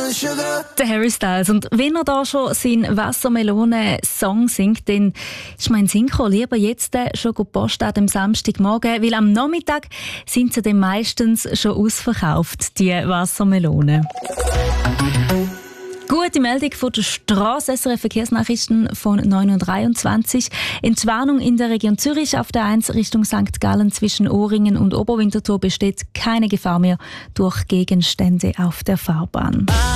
Der Harry Styles. Und wenn er da schon seinen Wassermelone-Song singt, dann ist mein Sinn gekommen, lieber jetzt schon Post an dem Samstagmorgen, weil am Nachmittag sind sie dann meistens schon ausverkauft, die Wassermelonen. Gute Meldung von der Strasse, SRF Verkehrsnachrichten von 9:23 Uhr. Entwarnung in der Region Zürich auf der 1 Richtung St. Gallen zwischen Ohringen und Oberwinterthur besteht keine Gefahr mehr durch Gegenstände auf der Fahrbahn.